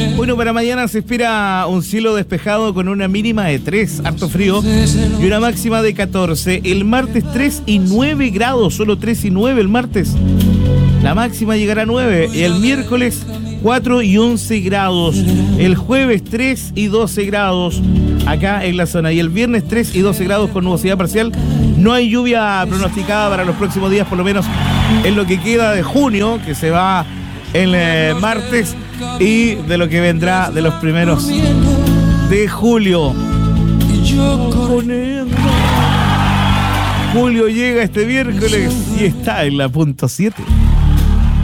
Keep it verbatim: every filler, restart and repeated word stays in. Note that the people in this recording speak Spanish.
Bueno, para mañana se espera un cielo despejado con una mínima de tres, harto frío, y una máxima de catorce. El martes tres y nueve grados, solo tres y nueve el martes. La máxima llegará a nueve. El miércoles cuatro y once grados. El jueves tres y doce grados acá en la zona. Y el viernes tres y doce grados con nubosidad parcial. No hay lluvia pronosticada para los próximos días, por lo menos en lo que queda de junio, que se va el eh, martes, y de lo que vendrá de los primeros de julio. Julio llega este miércoles y está en la punto siete.